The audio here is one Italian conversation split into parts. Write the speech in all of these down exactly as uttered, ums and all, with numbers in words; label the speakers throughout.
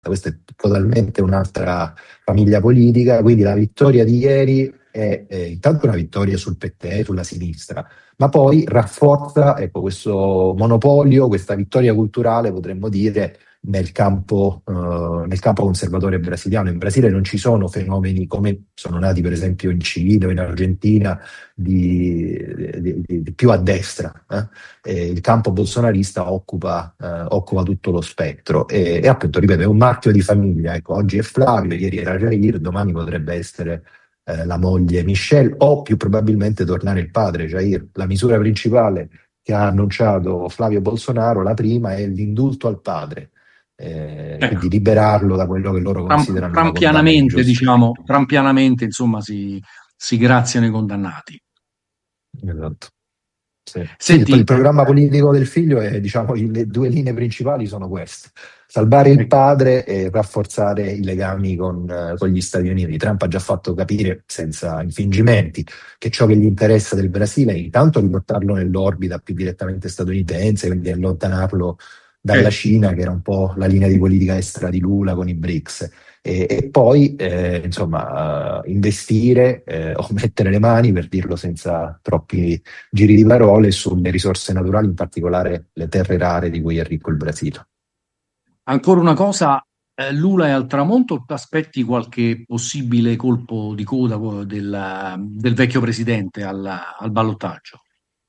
Speaker 1: Questa è totalmente un'altra famiglia politica, quindi la vittoria di ieri è eh, intanto una vittoria sul P T E, sulla sinistra, ma poi rafforza, ecco, questo monopolio, questa vittoria culturale, potremmo dire, nel campo, eh, nel campo conservatore brasiliano. In Brasile non ci sono fenomeni come sono nati per esempio in Cile o in Argentina di, di- di- di più a destra. eh. E il campo bolsonarista occupa, eh, occupa tutto lo spettro e, e appunto, ripeto, è un marchio di famiglia. Ecco, oggi è Flavio, ieri era Jair, domani potrebbe essere eh, la moglie Michelle o più probabilmente tornare il padre Jair. La misura principale che ha annunciato Flavio Bolsonaro, la prima, è l'indulto al padre, eh,
Speaker 2: Ecco,
Speaker 1: quindi liberarlo da quello che loro
Speaker 2: tram-
Speaker 1: considerano una condanna
Speaker 2: trampianamente,
Speaker 1: ingiusta.
Speaker 2: diciamo, trampianamente, insomma, si, si graziano i condannati.
Speaker 1: Esatto. Sì. Sì, il, il
Speaker 2: Senti,
Speaker 1: programma politico del figlio è, diciamo, i- le due linee principali sono queste: salvare il
Speaker 2: ecco,
Speaker 1: padre e rafforzare i legami con, eh, con gli Stati Uniti. Trump ha già fatto capire, senza infingimenti, che ciò che gli interessa del Brasile è intanto riportarlo nell'orbita più direttamente statunitense, quindi allontanarlo dalla
Speaker 2: eh,
Speaker 1: Cina, che era un po' la linea di politica estera di Lula con i BRICS. E, e poi eh, insomma eh, investire eh, o mettere le mani, per dirlo senza troppi giri di parole, sulle risorse naturali, in particolare le terre rare di cui è ricco il Brasile.
Speaker 2: ancora una cosa, eh, Lula è al tramonto o ti aspetti qualche possibile colpo di coda eh, del, del vecchio presidente al, al ballottaggio?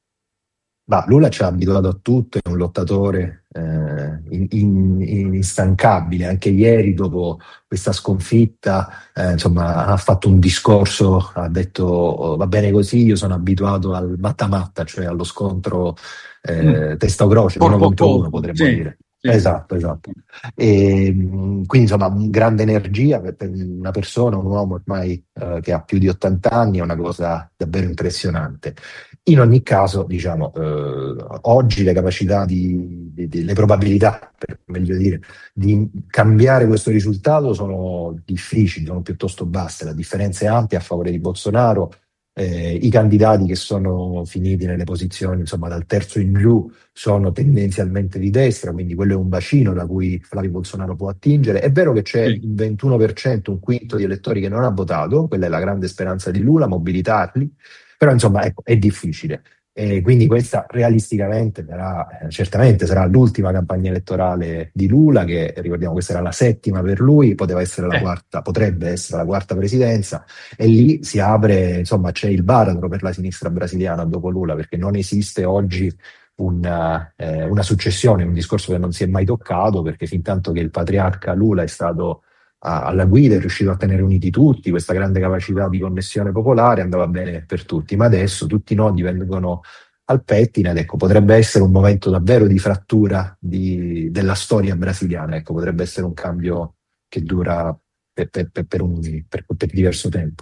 Speaker 1: Ma Lula ci ha abituato a tutto, è un lottatore eh, in- in- instancabile. Anche ieri, dopo questa sconfitta, eh, insomma, ha fatto un discorso, ha detto: "Oh, va bene così, io sono abituato al matta-matta, cioè allo scontro
Speaker 2: Mm.
Speaker 1: eh, testa o croce, uno
Speaker 2: Corpo a
Speaker 1: contro uno,
Speaker 2: corpo,
Speaker 1: potremmo
Speaker 2: sì,
Speaker 1: dire."
Speaker 2: sì.
Speaker 1: Esatto, esatto. E, mh, quindi insomma, un grande energia per, per una persona, un uomo ormai eh, che ha più di ottanta anni, è una cosa davvero impressionante. In ogni caso, diciamo, eh, oggi le capacità di, di- di- le probabilità, per meglio dire, di cambiare questo risultato sono difficili, sono piuttosto basse. La differenza è ampia a favore di Bolsonaro. Eh, i candidati che sono finiti nelle posizioni, insomma, dal terzo in giù, sono tendenzialmente di destra, quindi quello è un bacino da cui Flavio Bolsonaro può attingere. È vero che c'è
Speaker 2: Sì.
Speaker 1: il ventuno per cento, un quinto di elettori che non ha votato, quella è la grande speranza di Lula, mobilitarli, però insomma, ecco, è difficile. E quindi questa realisticamente sarà, eh, certamente sarà l'ultima campagna elettorale di Lula, che ricordiamo questa era la settima per lui, poteva essere la
Speaker 2: Eh,
Speaker 1: quarta, potrebbe essere la quarta presidenza, e lì si apre, insomma, c'è il baratro per la sinistra brasiliana dopo Lula, perché non esiste oggi una, eh, una successione, un discorso che non si è mai toccato, perché fin tanto che il patriarca Lula è stato a- alla guida, è riuscito a tenere uniti tutti, questa grande capacità di connessione popolare andava bene per tutti, ma adesso tutti i nodi vengono al pettine ed ecco, potrebbe essere un momento davvero di frattura di- della storia brasiliana, ecco, potrebbe essere un cambio che dura per, per- per- per un- per- per diverso tempo.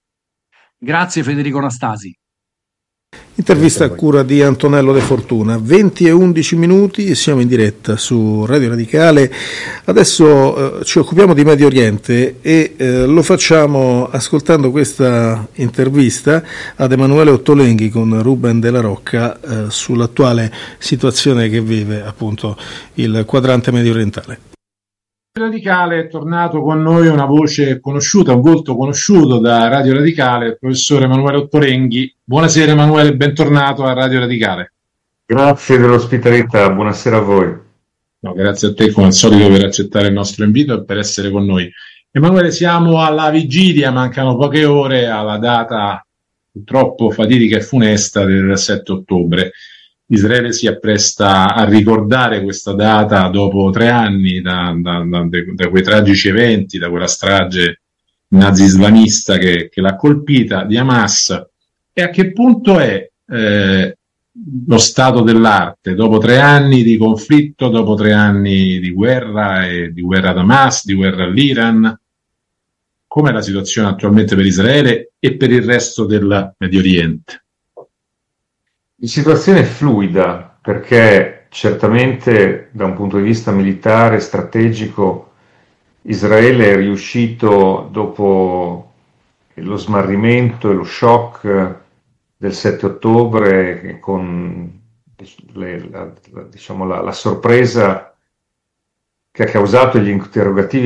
Speaker 2: grazie Federico Anastasi.
Speaker 1: Grazie
Speaker 3: Intervista
Speaker 1: a
Speaker 3: a
Speaker 1: voi.
Speaker 3: cura di Antonello De Fortuna, venti e undici minuti, siamo in diretta su Radio Radicale. Adesso eh, ci occupiamo di Medio Oriente e eh, lo facciamo ascoltando questa intervista ad Emanuele Ottolenghi con Ruben Della Rocca eh, sull'attuale situazione che vive appunto il quadrante medio orientale.
Speaker 4: Radicale è tornato con noi una voce conosciuta, un volto conosciuto da Radio Radicale, il professore Emanuele Ottolenghi. Buonasera Emanuele, bentornato a Radio Radicale.
Speaker 5: Grazie dell'ospitalità, buonasera a voi.
Speaker 4: No, grazie a te come al solito per accettare il nostro invito e per essere con noi. Emanuele, siamo alla vigilia, mancano poche ore alla data purtroppo fatidica e funesta del sette ottobre. Israele si appresta a ricordare questa data dopo tre anni da, da, da, da quei tragici eventi, da quella strage nazi-islamista che, che l'ha colpita, di Hamas. E a che punto è eh, lo stato dell'arte dopo tre anni di conflitto, dopo tre anni di guerra, e di guerra ad Hamas, di guerra all'Iran? Com'è la situazione attualmente per Israele e per il resto del Medio Oriente?
Speaker 5: La situazione è fluida perché certamente da un punto di vista militare, strategico, Israele è riuscito dopo lo smarrimento e lo shock del sette ottobre con le, la, la, diciamo, la, la sorpresa che ha causato gli interrogativi